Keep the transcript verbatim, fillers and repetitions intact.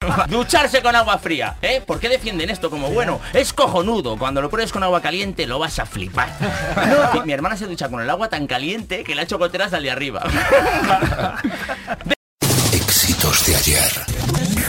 Ducharse con agua fría, ¿eh? ¿Por qué defienden esto como bueno? Es cojonudo. Cuando lo pruebes con agua caliente lo vas a flipar. No, mi hermana se ducha con el agua tan caliente que le ha hecho goteras al de arriba. Éxitos de ayer.